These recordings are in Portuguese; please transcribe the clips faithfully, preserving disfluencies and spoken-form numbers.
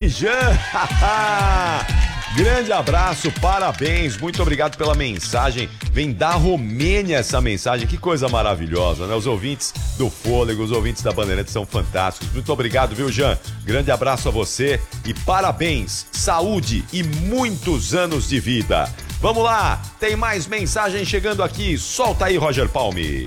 Jean! Grande abraço, parabéns, muito obrigado pela mensagem. Vem da Romênia essa mensagem, que coisa maravilhosa, né? Os ouvintes do Fôlego, os ouvintes da Bandeirantes são fantásticos. Muito obrigado, viu, Jean? Grande abraço a você e parabéns, saúde e muitos anos de vida. Vamos lá, tem mais mensagem chegando aqui. Solta aí, Roger Palme.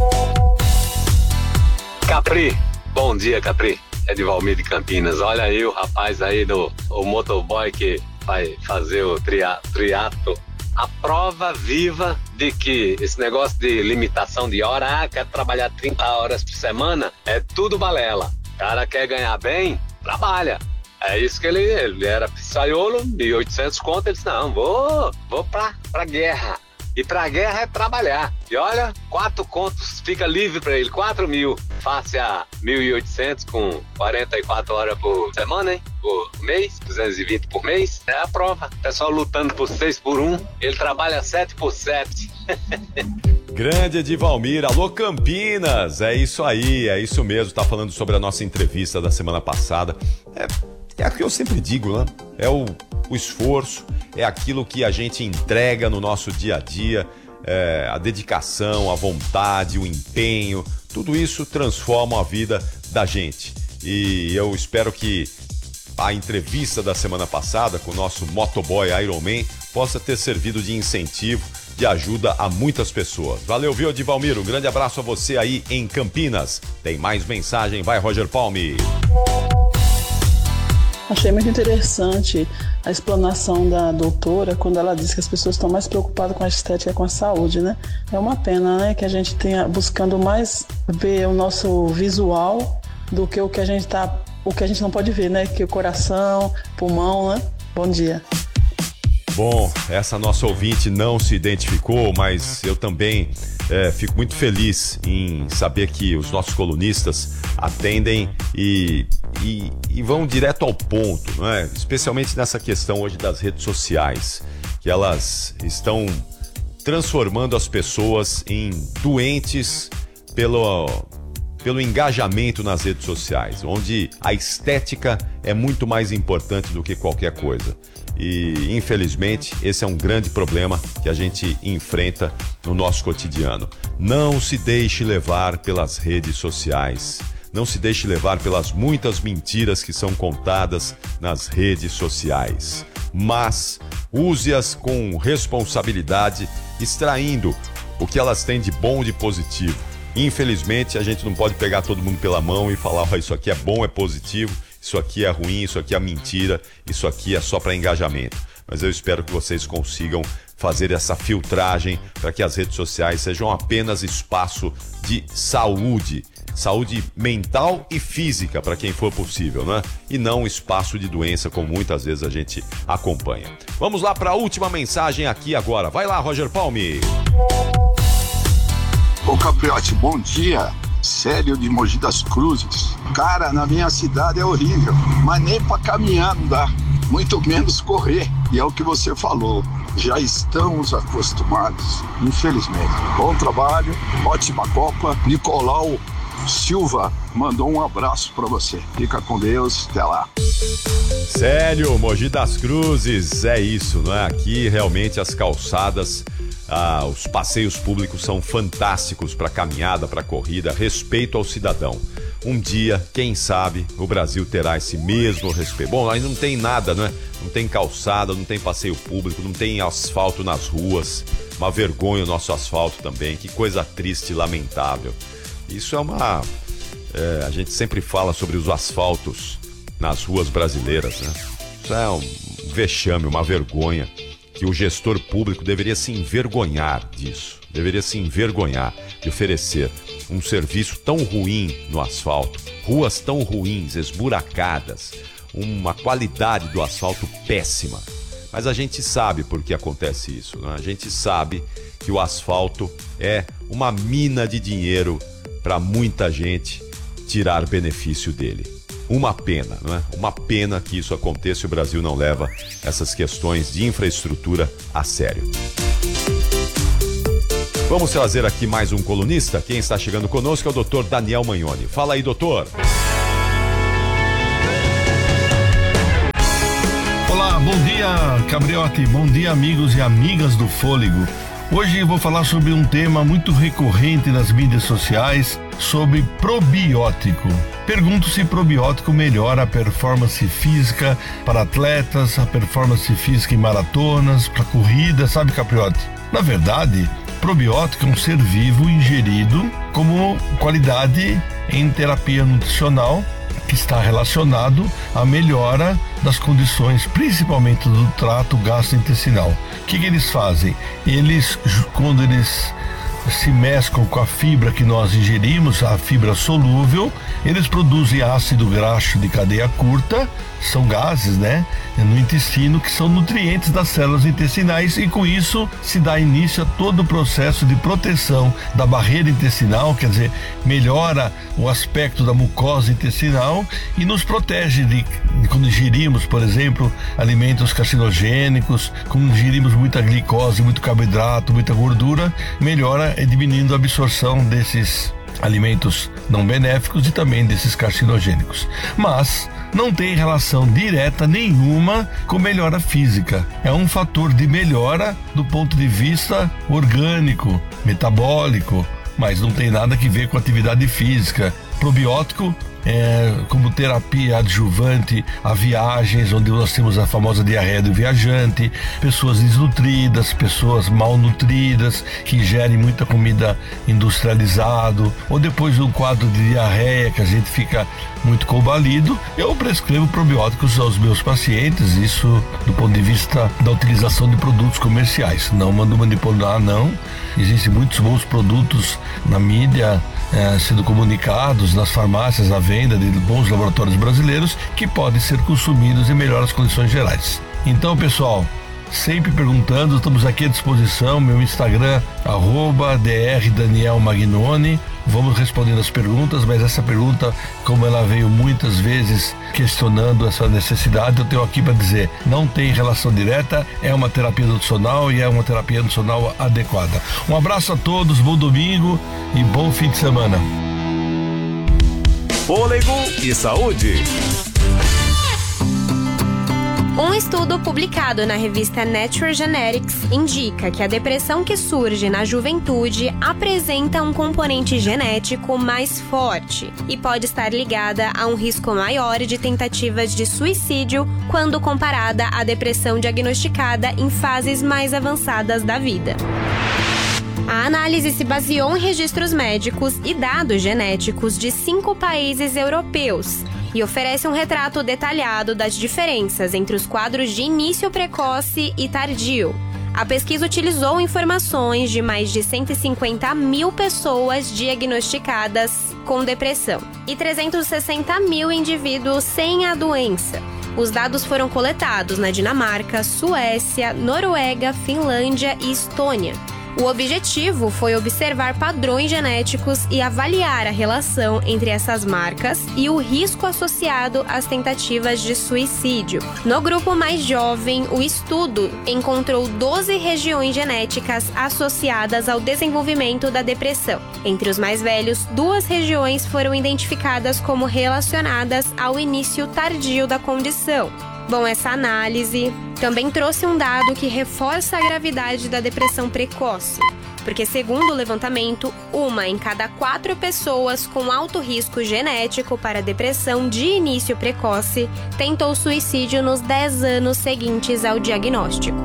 Capri, bom dia, Capri. É de Valmir de Campinas. Olha aí o rapaz aí do o motoboy que vai fazer o tria, triatlo. A prova viva de que esse negócio de limitação de hora, ah, quer trabalhar trinta horas por semana, é tudo balela. O cara quer ganhar bem, trabalha. É isso que ele, ele era pizzaiolo, mil e oitocentos conto, ele disse, não, vou, vou pra, pra guerra. E pra guerra é trabalhar. E olha, quatro contos fica livre pra ele, quatro mil. Face a mil e oitocentos com quarenta e quatro horas por semana, hein? Por mês, duzentos e vinte por mês. É a prova. O pessoal lutando por seis por um, ele trabalha sete por sete. Grande Edivalmir, alô Campinas, é isso aí, é isso mesmo, tá falando sobre a nossa entrevista da semana passada. É, é o que eu sempre digo, né? É o, o esforço, é aquilo que a gente entrega no nosso dia a dia, é, a dedicação, a vontade, o empenho, tudo isso transforma a vida da gente. E eu espero que a entrevista da semana passada com o nosso motoboy Ironman possa ter servido de incentivo, de ajuda a muitas pessoas. Valeu, viu, Edivalmir? Um grande abraço a você aí em Campinas. Tem mais mensagem, vai, Roger Palme. Achei muito interessante a explanação da doutora quando ela disse que as pessoas estão mais preocupadas com a estética e com a saúde, né? É uma pena, né, que a gente tenha buscando mais ver o nosso visual do que o que a gente tá, o que a gente não pode ver, né? Que o coração, pulmão, né? Bom dia. Bom, essa nossa ouvinte não se identificou, mas eu também é, fico muito feliz em saber que os nossos colunistas atendem e, e, e vão direto ao ponto, não é? Especialmente nessa questão hoje das redes sociais, que elas estão transformando as pessoas em doentes pelo, pelo engajamento nas redes sociais, onde a estética é muito mais importante do que qualquer coisa. E, infelizmente, esse é um grande problema que a gente enfrenta no nosso cotidiano. Não se deixe levar pelas redes sociais. Não se deixe levar pelas muitas mentiras que são contadas nas redes sociais. Mas use-as com responsabilidade, extraindo o que elas têm de bom e de positivo. Infelizmente, a gente não pode pegar todo mundo pela mão e falar, oh, isso aqui é bom, é positivo, isso aqui é ruim, isso aqui é mentira, isso aqui é só para engajamento. Mas eu espero que vocês consigam fazer essa filtragem para que as redes sociais sejam apenas espaço de saúde, saúde mental e física para quem for possível, né? E não espaço de doença, como muitas vezes a gente acompanha. Vamos lá para a última mensagem aqui agora. Vai lá, Roger Palme. Ô Capriotti, bom dia. Célio de Mogi das Cruzes. Cara, na minha cidade é horrível, mas nem pra caminhar não dá, muito menos correr. E é o que você falou, já estamos acostumados, infelizmente. Bom trabalho, ótima Copa. Nicolau Silva mandou um abraço pra você. Fica com Deus, até lá. Célio, Mogi das Cruzes, é isso, não é? Aqui realmente as calçadas, ah, os passeios públicos são fantásticos para caminhada, para corrida, respeito ao cidadão. Um dia, quem sabe, o Brasil terá esse mesmo respeito. Bom, aí não tem nada, né? Não tem calçada, não tem passeio público, não tem asfalto nas ruas. Uma vergonha o nosso asfalto também, que coisa triste e lamentável. Isso é uma... É, a gente sempre fala sobre os asfaltos nas ruas brasileiras, né? Isso é um vexame, uma vergonha, que o gestor público deveria se envergonhar disso, deveria se envergonhar de oferecer um serviço tão ruim no asfalto, ruas tão ruins, esburacadas, uma qualidade do asfalto péssima. Mas a gente sabe por que acontece isso, né? A gente sabe que o asfalto é uma mina de dinheiro para muita gente tirar benefício dele. Uma pena, não é? Uma pena que isso aconteça e o Brasil não leva essas questões de infraestrutura a sério. Vamos trazer aqui mais um colunista. Quem está chegando conosco é o doutor Daniel Magnoni. Fala aí, doutor. dia, Cabriotti. Bom dia, amigos e amigas do Fôlego. Hoje eu vou falar sobre um tema muito recorrente nas mídias sociais, sobre probiótico. Pergunto se probiótico melhora a performance física para atletas, a performance física em maratonas, para corrida, sabe, Cabriotti? Na verdade, probiótico é um ser vivo ingerido como qualidade em terapia nutricional, que está relacionado à melhora das condições, principalmente do trato gastrointestinal. O que, que eles fazem? Eles, quando eles se mesclam com a fibra que nós ingerimos, a fibra solúvel, eles produzem ácido graxo de cadeia curta, são gases, né, no intestino, que são nutrientes das células intestinais, e com isso se dá início a todo o processo de proteção da barreira intestinal, quer dizer, melhora o aspecto da mucosa intestinal e nos protege de, de quando ingerimos, por exemplo, alimentos carcinogênicos, quando ingerimos muita glicose, muito carboidrato, muita gordura, melhora diminuindo a absorção desses alimentos não benéficos e também desses carcinogênicos. Mas não tem relação direta nenhuma com melhora física. É um fator de melhora do ponto de vista orgânico, metabólico, mas não tem nada que ver com atividade física. Probiótico é como terapia adjuvante a viagens, onde nós temos a famosa diarreia do viajante, pessoas desnutridas, pessoas malnutridas, que ingerem muita comida industrializada, ou depois de um quadro de diarreia que a gente fica muito combalido, eu prescrevo probióticos aos meus pacientes, isso do ponto de vista da utilização de produtos comerciais. Não mando manipular, não. Existem muitos bons produtos na mídia, É, sendo comunicados nas farmácias à venda de bons laboratórios brasileiros que podem ser consumidos e melhorar as condições gerais. Então, pessoal, sempre perguntando, estamos aqui à disposição, meu Instagram, arroba dr Daniel Magnoni. Vamos respondendo as perguntas, mas essa pergunta, como ela veio muitas vezes questionando essa necessidade, eu tenho aqui para dizer, não tem relação direta, é uma terapia nutricional e é uma terapia nutricional adequada. Um abraço a todos, bom domingo e bom fim de semana. Fôlego e saúde. Um estudo publicado na revista Nature Genetics indica que a depressão que surge na juventude apresenta um componente genético mais forte e pode estar ligada a um risco maior de tentativas de suicídio quando comparada à depressão diagnosticada em fases mais avançadas da vida. A análise se baseou em registros médicos e dados genéticos de cinco países europeus e oferece um retrato detalhado das diferenças entre os quadros de início precoce e tardio. A pesquisa utilizou informações de mais de cento e cinquenta mil pessoas diagnosticadas com depressão e trezentos e sessenta mil indivíduos sem a doença. Os dados foram coletados na Dinamarca, Suécia, Noruega, Finlândia e Estônia. O objetivo foi observar padrões genéticos e avaliar a relação entre essas marcas e o risco associado às tentativas de suicídio. No grupo mais jovem, o estudo encontrou doze regiões genéticas associadas ao desenvolvimento da depressão. Entre os mais velhos, duas regiões foram identificadas como relacionadas ao início tardio da condição. Bom, essa análise também trouxe um dado que reforça a gravidade da depressão precoce, porque, segundo o levantamento, uma em cada quatro pessoas com alto risco genético para depressão de início precoce tentou suicídio nos dez anos seguintes ao diagnóstico.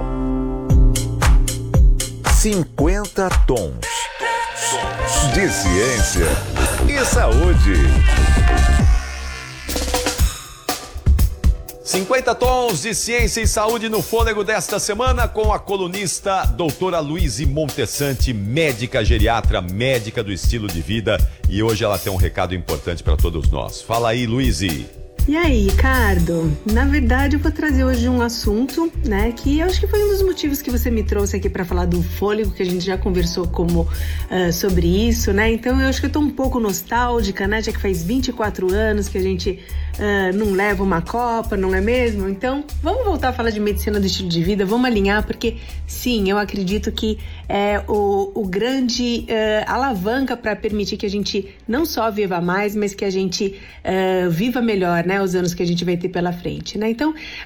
cinquenta tons de ciência e saúde. cinquenta tons de ciência e saúde no Fôlego desta semana com a colunista doutora Luíse Montessanti, médica geriatra, médica do estilo de vida, e hoje ela tem um recado importante para todos nós. Fala aí, Luíse. E aí, Ricardo? Na verdade, eu vou trazer hoje um assunto, né, que eu acho que foi um dos motivos que você me trouxe aqui para falar do fôlego, que a gente já conversou como, uh, sobre isso, né? Então, eu acho que eu tô um pouco nostálgica, né? Já que faz vinte e quatro anos que a gente uh, não leva uma copa, não é mesmo? Então, vamos voltar a falar de medicina do estilo de vida, vamos alinhar, porque sim, eu acredito que é o, o grande uh, alavanca para permitir que a gente não só viva mais, mas que a gente uh, viva melhor, né? Os anos que a gente vai ter pela frente, né? Então,